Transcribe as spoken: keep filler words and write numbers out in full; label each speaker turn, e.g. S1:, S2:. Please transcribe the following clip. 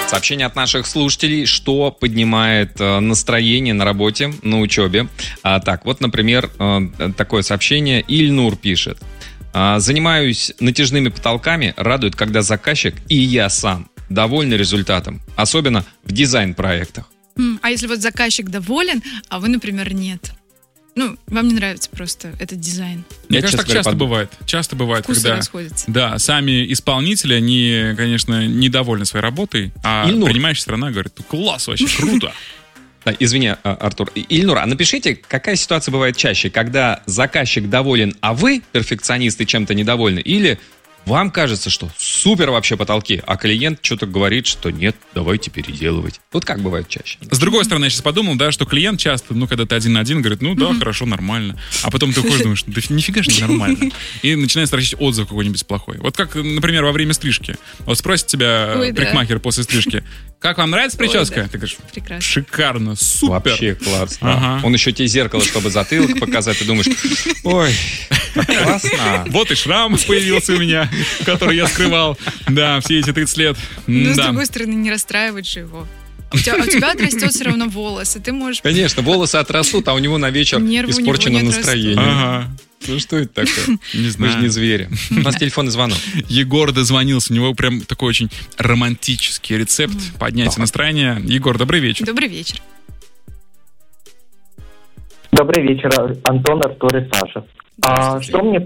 S1: Сообщение от наших слушателей, что поднимает э, настроение на работе, на учебе. А, так, вот, например, э, такое сообщение. Ильнур пишет. А, занимаюсь натяжными потолками. Радует, когда заказчик и я сам довольны результатом. Особенно в дизайн-проектах.
S2: А если вот заказчик доволен, а вы, например, нет? Ну, вам не нравится просто этот дизайн.
S3: Мне
S1: Я,
S3: кажется, так часто
S1: под...
S3: бывает. Часто бывает,
S2: Вкусы
S3: когда...
S2: расходятся.
S3: Да, сами исполнители, они, конечно, недовольны своей работой, а
S1: Ильнур.
S3: принимающая сторона говорит, класс, вообще круто.
S1: Да, извини, Артур. Ильнур, а напишите, какая ситуация бывает чаще, когда заказчик доволен, а вы, перфекционисты, чем-то недовольны, или вам кажется, что супер вообще потолки, а клиент что-то говорит, что нет, давайте переделывать. Вот как бывает чаще?
S3: С другой стороны, я сейчас подумал, да, что клиент часто, ну, когда ты один на один, говорит, ну, да, mm-hmm. хорошо, нормально. А потом ты ходишь, думаешь, да нифига же не нормально. И начинает строчить отзыв какой-нибудь плохой. Вот как, например, во время стрижки. Вот спросит тебя Ой, парикмахер да. после стрижки, как вам нравится прическа? Ой, да. Ты говоришь, прекрасно. Шикарно, супер.
S1: Вообще классно.
S3: Ага.
S1: Он еще тебе зеркало, чтобы затылок показать. Ты думаешь, ой, классно.
S3: Вот и шрам появился у меня, который я скрывал, да, все эти тридцать лет.
S2: Но,
S3: да.
S2: с другой стороны, не расстраивать же его. У тебя, у тебя отрастет все равно волосы, ты можешь...
S1: Конечно, волосы отрастут, а у него на вечер
S2: Нервы
S1: испорчено настроение.
S3: Ага.
S1: Ну что это такое?
S3: Не знаю.
S1: Мы же не звери. У нас телефонный звонок.
S3: Егор дозвонился, у него прям такой очень романтический рецепт mm. поднятия да. настроения. Егор, добрый вечер.
S2: Добрый вечер.
S4: Добрый вечер, Антон, Артур и Саша. А что мне